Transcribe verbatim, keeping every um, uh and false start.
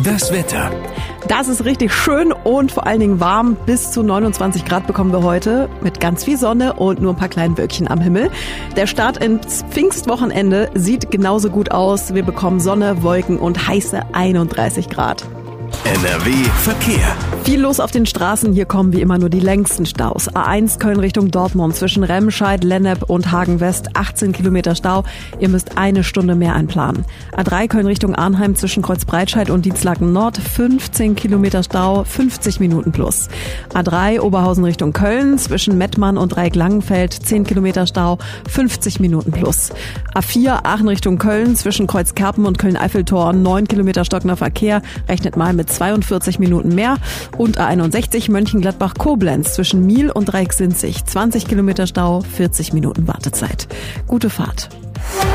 Das Wetter. Das ist richtig schön und vor allen Dingen warm. Bis zu neunundzwanzig Grad bekommen wir heute mit ganz viel Sonne und nur ein paar kleinen Wölkchen am Himmel. Der Start ins Pfingstwochenende sieht genauso gut aus. Wir bekommen Sonne, Wolken und heiße einunddreißig Grad. N R W Verkehr. Viel los auf den Straßen, hier kommen wie immer nur die längsten Staus. A eins Köln Richtung Dortmund zwischen Remscheid, Lennep und Hagen West, achtzehn Kilometer Stau. Ihr müsst eine Stunde mehr einplanen. A drei Köln Richtung Arnheim zwischen Kreuzbreitscheid und Dienstlaken Nord, fünfzehn Kilometer Stau, fünfzig Minuten plus. A drei Oberhausen Richtung Köln zwischen Mettmann und Dreieck Langenfeld, zehn Kilometer Stau, fünfzig Minuten plus. A vier Aachen Richtung Köln zwischen Kreuzkerpen und Köln-Eiffeltor, neun Kilometer stockender Verkehr, rechnet mal mit zweiundvierzig Minuten mehr. Und A einundsechzig Mönchengladbach-Koblenz zwischen Miel und Dreieck-Sinzig, zwanzig Kilometer Stau, vierzig Minuten Wartezeit. Gute Fahrt.